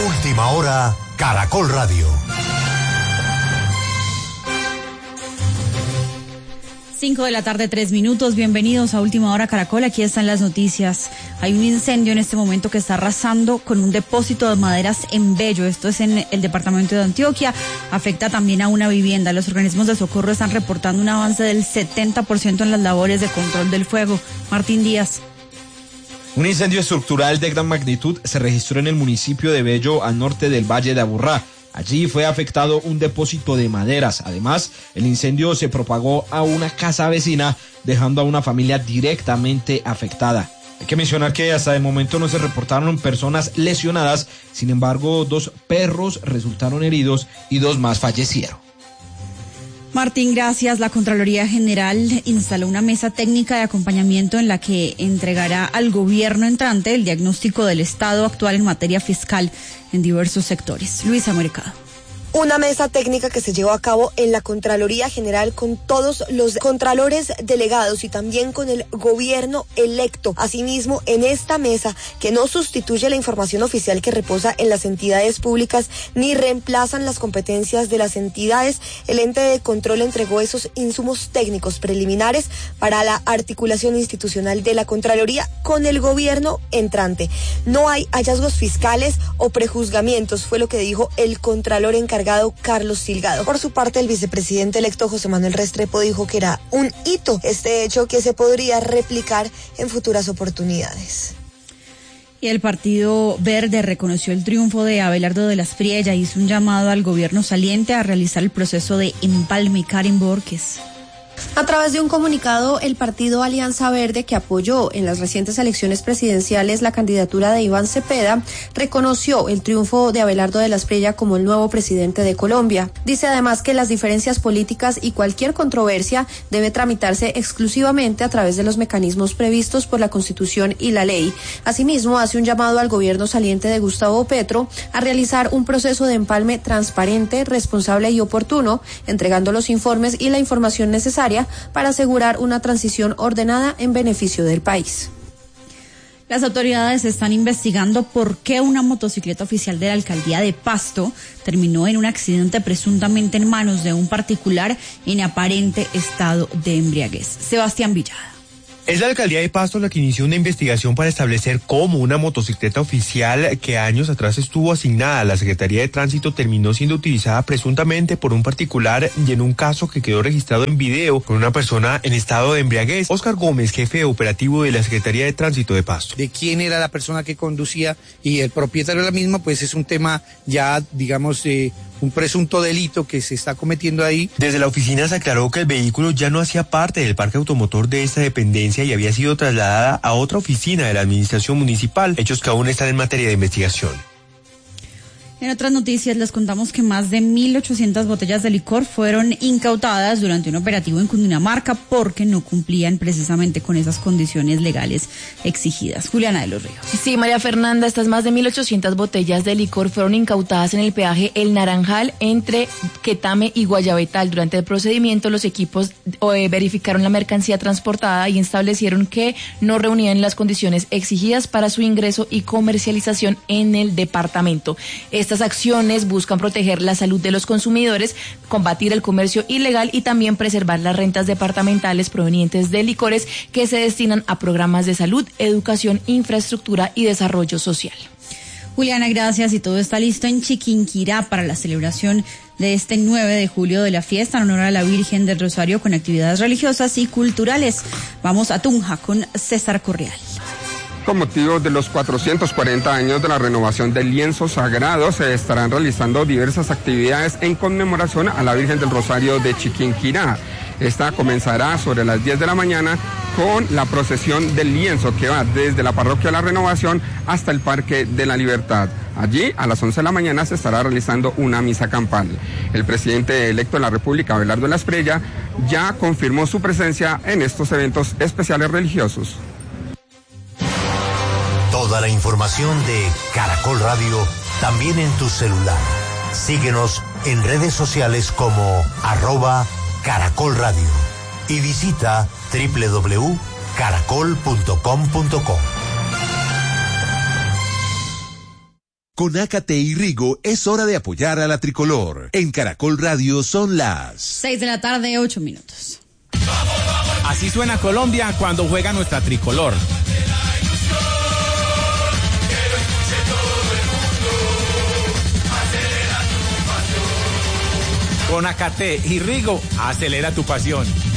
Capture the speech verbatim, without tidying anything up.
Última hora, Caracol Radio. Cinco de la tarde, tres minutos. Bienvenidos a Última Hora Caracol. Aquí están las noticias. Hay un incendio en este momento que está arrasando con un depósito de maderas en Bello. Esto es en el departamento de Antioquia. Afecta también a una vivienda. Los organismos de socorro están reportando un avance del setenta por ciento en las labores de control del fuego. Martín Díaz. Un incendio estructural de gran magnitud se registró en el municipio de Bello, al norte del Valle de Aburrá. Allí fue afectado un depósito de maderas. Además, el incendio se propagó a una casa vecina, dejando a una familia directamente afectada. Hay que mencionar que hasta el momento no se reportaron personas lesionadas. Sin embargo, dos perros resultaron heridos y dos más fallecieron. Martín, gracias. La Contraloría General instaló una mesa técnica de acompañamiento en la que entregará al gobierno entrante el diagnóstico del estado actual en materia fiscal en diversos sectores. Luisa Mercado. Una mesa técnica que se llevó a cabo en la Contraloría General con todos los contralores delegados y también con el gobierno electo. Asimismo, en esta mesa, que no sustituye la información oficial que reposa en las entidades públicas ni reemplazan las competencias de las entidades, el ente de control entregó esos insumos técnicos preliminares para la articulación institucional de la Contraloría con el gobierno entrante. No hay hallazgos fiscales o prejuzgamientos, fue lo que dijo el contralor encargado Carlos Silgado. Por su parte, el vicepresidente electo José Manuel Restrepo dijo que era un hito este hecho que se podría replicar en futuras oportunidades. Y el Partido Verde reconoció el triunfo de Abelardo de las Priella y hizo un llamado al gobierno saliente a realizar el proceso de empalme. Karen Borges. A través de un comunicado, el partido Alianza Verde, que apoyó en las recientes elecciones presidenciales la candidatura de Iván Cepeda, reconoció el triunfo de Abelardo de las Priella como el nuevo presidente de Colombia. Dice además que las diferencias políticas y cualquier controversia debe tramitarse exclusivamente a través de los mecanismos previstos por la Constitución y la ley. Asimismo, hace un llamado al gobierno saliente de Gustavo Petro a realizar un proceso de empalme transparente, responsable y oportuno, entregando los informes y la información necesaria para asegurar una transición ordenada en beneficio del país. Las autoridades están investigando por qué una motocicleta oficial de la alcaldía de Pasto terminó en un accidente presuntamente en manos de un particular en aparente estado de embriaguez. Sebastián Villada. Es la alcaldía de Pasto la que inició una investigación para establecer cómo una motocicleta oficial que años atrás estuvo asignada a la Secretaría de Tránsito terminó siendo utilizada presuntamente por un particular y en un caso que quedó registrado en video con una persona en estado de embriaguez. Óscar Gómez, jefe operativo de la Secretaría de Tránsito de Pasto. De quién era la persona que conducía y el propietario de la misma, pues es un tema ya, digamos, eh, un presunto delito que se está cometiendo ahí. Desde la oficina se aclaró que el vehículo ya no hacía parte del parque automotor de esta dependencia y había sido trasladada a otra oficina de la administración municipal, hechos que aún están en materia de investigación. En otras noticias les contamos que más de mil ochocientas botellas de licor fueron incautadas durante un operativo en Cundinamarca porque no cumplían precisamente con esas condiciones legales exigidas. Juliana de los Ríos. Sí, María Fernanda, estas más de mil ochocientas botellas de licor fueron incautadas en el peaje El Naranjal entre Quetame y Guayabetal. Durante el procedimiento, los equipos eh, verificaron la mercancía transportada y establecieron que no reunían las condiciones exigidas para su ingreso y comercialización en el departamento. Esta Estas acciones buscan proteger la salud de los consumidores, combatir el comercio ilegal y también preservar las rentas departamentales provenientes de licores que se destinan a programas de salud, educación, infraestructura y desarrollo social. Juliana, gracias. Y todo está listo en Chiquinquirá para la celebración de este nueve de julio de la fiesta en honor a la Virgen del Rosario con actividades religiosas y culturales. Vamos a Tunja con César Correal. Con motivo de los cuatrocientos cuarenta años de la renovación del lienzo sagrado, se estarán realizando diversas actividades en conmemoración a la Virgen del Rosario de Chiquinquirá. Esta comenzará sobre las diez de la mañana con la procesión del lienzo que va desde la parroquia de la Renovación hasta el Parque de la Libertad. Allí, a las once de la mañana, se estará realizando una misa campal. El presidente electo de la República, Abelardo de las Priella, ya confirmó su presencia en estos eventos especiales religiosos. Toda la información de Caracol Radio también en tu celular. Síguenos en redes sociales como arroba Caracol Radio y visita doble u doble u doble u punto caracol punto com punto co. Con Acate y Rigo es hora de apoyar a la tricolor. En Caracol Radio son las seis de la tarde, ocho minutos. Así suena Colombia cuando juega nuestra tricolor. Con Acate y Rigo, acelera tu pasión.